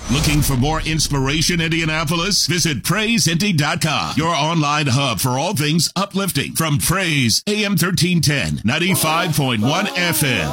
Looking for more inspiration, Indianapolis? Visit PraiseIndy.com, your online hub for all things uplifting. From Praise, AM 1310, 95.1 FM.